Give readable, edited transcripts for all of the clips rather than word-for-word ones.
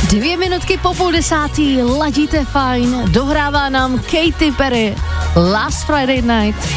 2 minutky po 10:30, ladíte fajn, dohrává nám Katy Perry, Last Friday Night.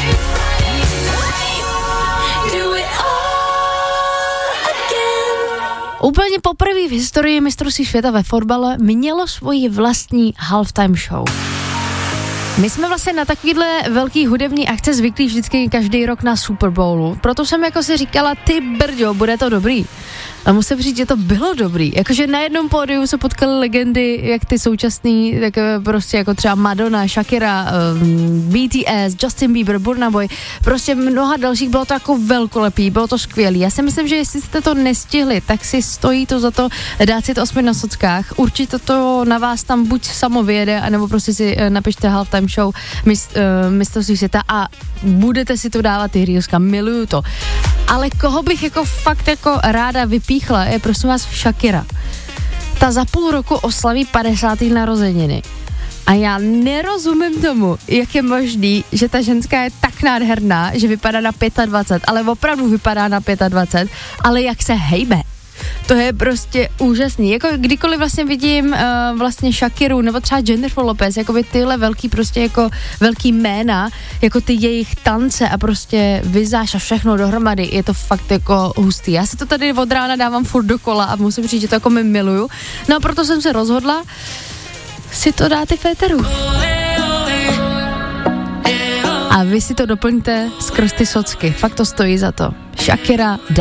Úplně poprvé v historii mistrovství světa ve fotbale mělo svoji vlastní halftime show. My jsme vlastně na takovýhle velký hudební akce zvyklí vždycky každý rok na Super Bowlu, proto jsem jako si říkala, ty brďo, bude to dobrý. A musím říct, že to bylo dobrý. Jakože na jednom pódiu se potkaly legendy, jak ty současný, tak prostě jako třeba Madonna, Shakira, BTS, Justin Bieber, Burna Boy, prostě mnoha dalších, bylo to jako velkolepý, bylo to skvělý. Já si myslím, že jestli jste to nestihli, tak si stojí to za to dát si to aspoň na sockách. Určitě to na vás tam buď samo vyjede, anebo prostě si napište halftime show mistrovství světa a budete si to dávat ty reelska, miluju to. Ale koho bych jako fakt jako ráda vypíchla, je prosím vás Shakira. Ta za půl roku oslaví 50. narozeniny. A já nerozumím tomu, jak je možný, že ta ženská je tak nádherná, že vypadá na 25, ale opravdu vypadá na 25, ale jak se hejbe. To je prostě úžasný. Jako kdykoliv vlastně vidím vlastně Shakiru nebo třeba Jennifer Lopez, jako by tyhle velký prostě jako velký jména, jako ty jejich tance a prostě vizáž a všechno dohromady, je to fakt jako hustý. Já si to tady od rána dávám furt dokola a musím říct, že to jako mi miluju. No a proto jsem se rozhodla si to dát i v éteru. A vy si to doplňte skrz ty socky. Fakt to stojí za to. Shakira